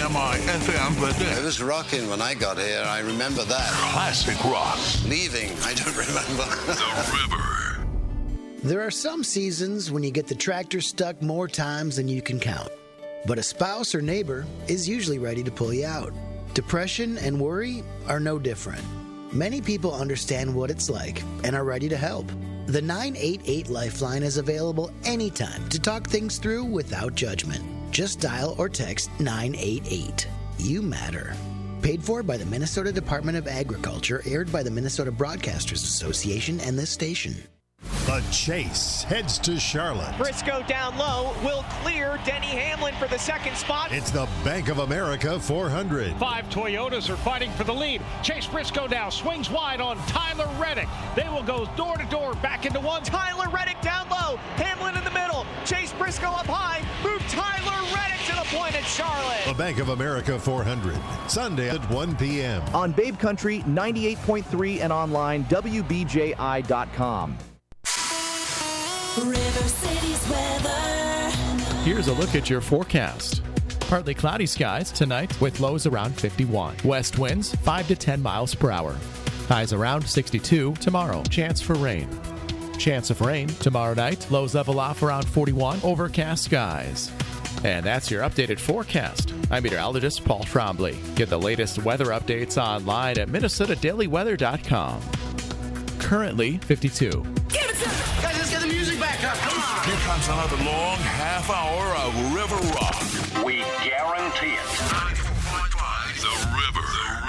KMI FM, but It was rocking when I got here. I remember that. classic rock. Leaving, I don't remember. The River. There are some seasons when you get the tractor stuck more times than you can count. But a spouse or neighbor is usually ready to pull you out. Depression and worry are no different. Many people understand what it's like and are ready to help. The 988 Lifeline is available anytime to talk things through without judgment. Just dial or text 988. You matter. Paid for by the Minnesota Department of Agriculture, aired by the Minnesota Broadcasters Association and this station. The chase heads to Charlotte. Briscoe down low will clear Denny Hamlin for the second spot. It's the Bank of America 400. 5 Toyotas are fighting for the lead. Chase Briscoe now swings wide on Tyler Reddick. They will go door to door back into one. Tyler Reddick down low. Hamlin in the middle. Chase Briscoe up high. Move Tyler Reddick to the point at Charlotte. The Bank of America 400. Sunday at 1 p.m. On Babe Country 98.3 and online WBJI.com. River City's weather. Here's a look at your forecast. Partly cloudy skies tonight with lows around 51. West winds 5 to 10 miles per hour. Highs around 62 tomorrow. Chance for rain. Chance of rain tomorrow night. Lows level off around 41. Overcast skies. And that's your updated forecast. I'm meteorologist Paul Trombley. Get the latest weather updates online at MinnesotaDailyWeather.com. Currently 52. Give it to me! Guys, let's get the music back up. Come on! Here comes another long half hour of River Rock. We guarantee it. 94.5 The River.